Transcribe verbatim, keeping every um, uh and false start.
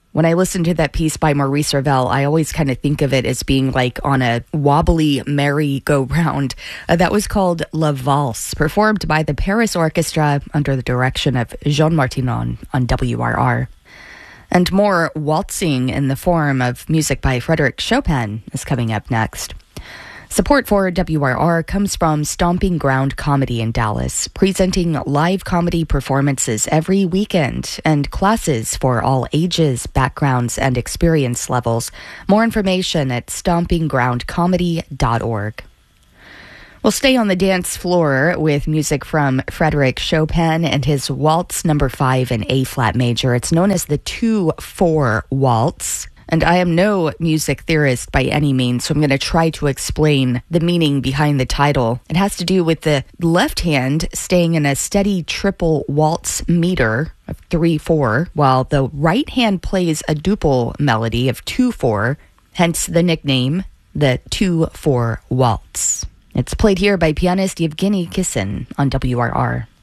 When I listen to that piece by Maurice Ravel, I always kind of think of it as being like on a wobbly merry-go-round. Uh, that was called La Valse, performed by the Paris Orchestra under the direction of Jean Martinon on W R R. And more waltzing in the form of music by Frédéric Chopin is coming up next. Support for W R R comes from Stomping Ground Comedy in Dallas, presenting live comedy performances every weekend and classes for all ages, backgrounds, and experience levels. More information at stomping ground comedy dot org. We'll stay on the dance floor with music from Frédéric Chopin and his Waltz Number Five in A-flat major. It's known as the two four Waltz. And I am no music theorist by any means, so I'm going to try to explain the meaning behind the title. It has to do with the left hand staying in a steady triple waltz meter of three four, while the right hand plays a duple melody of two four, hence the nickname, the two four Waltz. It's played here by pianist Yevgeny Kissin on W R R.